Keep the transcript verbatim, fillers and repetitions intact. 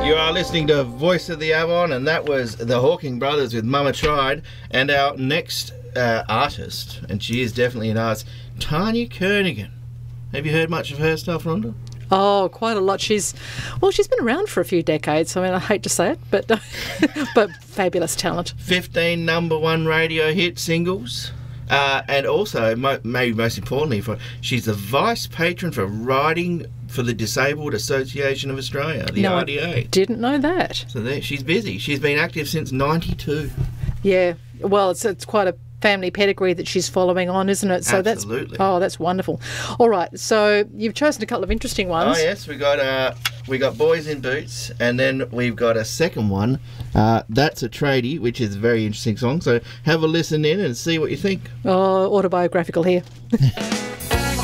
You are listening to Voice of the Avon, and that was the Hawking Brothers with Mama Tried. And our next uh, artist, and she is definitely an artist, Tanya Kernaghan. Have you heard much of her stuff, Rhonda? Oh, quite a lot. She's, well, she's been around for a few decades. I mean, I hate to say it, but but fabulous talent. fifteen number one radio hit singles. Uh, and also, mo- maybe most importantly, for she's the vice patron for Riding for the Disabled Association of Australia, the No, R D A. I didn't know that. So there, she's busy. She's been active since ninety-two. Yeah, well, it's it's quite a family pedigree that she's following on, isn't it? So Absolutely. That's oh, that's wonderful. All right, so you've chosen a couple of interesting ones. Oh yes, we got uh, we got Boys in Boots, and then we've got a second one. Uh, That's a Tradie, which is a very interesting song. So have a listen in and see what you think. Oh, autobiographical here.